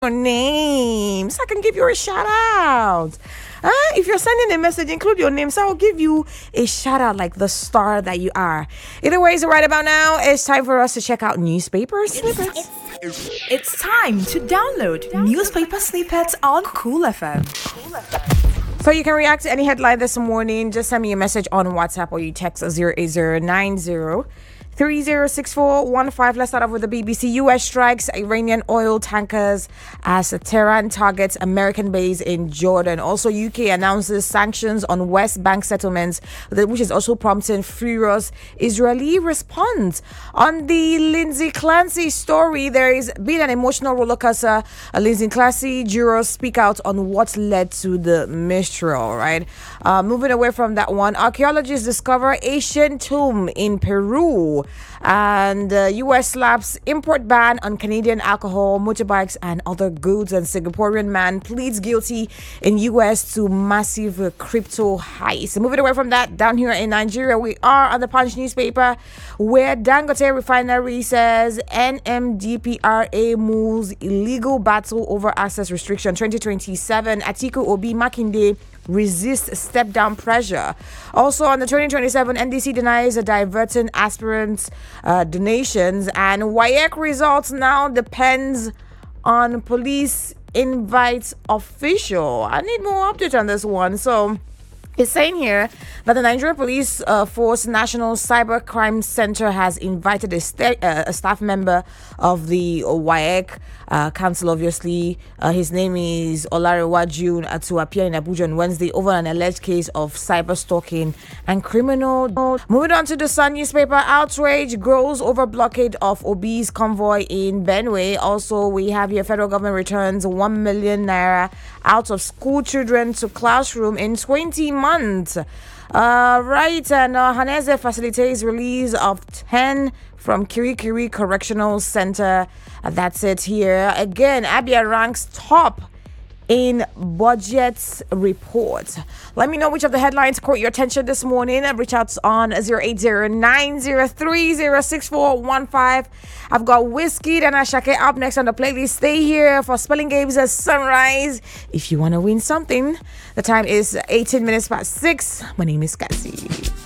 your name so I can give you a shout out. If you're sending a message, include your name so I'll give you a shout out like the star that you are. Either way, so right about now, it's time for us to check out newspaper snippets. It's time to download newspaper snippets on Cool FM. So you can react to any headline this morning. Just send me a message on WhatsApp or you text 08090 306415. Let's start off with the BBC. US strikes Iranian oil tankers as Tehran targets American base in Jordan. Also, UK announces sanctions on West Bank settlements, which is also prompting furious Israeli response. On the Lindsay Clancy story, there is been an emotional rollercoaster. Lindsay Clancy jurors speak out on what led to the mistral, right? Moving away from that one, archaeologists discover ancient tomb in Peru. And US slaps import ban on Canadian alcohol, motorbikes, and other goods. And Singaporean man pleads guilty in US to massive crypto heist. Moving away from that, down here in Nigeria, we are on the Punch newspaper, where Dangote Refinery says NMDPRA moves illegal battle over access restriction 2027. Atiku Obi Makinde resist step down pressure. Also on the 2027, NDC denies diverting aspirants donations, and WAEC results now depends on police invite official. I need more update on this one. So it's saying here that the Nigerian Police Force National Cybercrime Center has invited a staff member of the WAEC Council, obviously. His name is Olarewa June, to appear in Abuja on Wednesday over an alleged case of cyber stalking and criminal. Moving on to the Sun newspaper, outrage grows over blockade of Obi's convoy in Benue. Also, we have here federal government returns 1 million naira out of school children to classroom in 20 months. Right, and Haneze facilitates release of 10 from Kirikiri Correctional Center. That's it here. Again, Abia ranks top in budget report. Let me know which of the headlines caught your attention this morning. Reach out on 08090306415. I've got Whiskey and Ashake up next on the playlist. Stay here for Spelling Games at Sunrise if you want to win something. The time is 18 minutes past 6. My name is Cassie.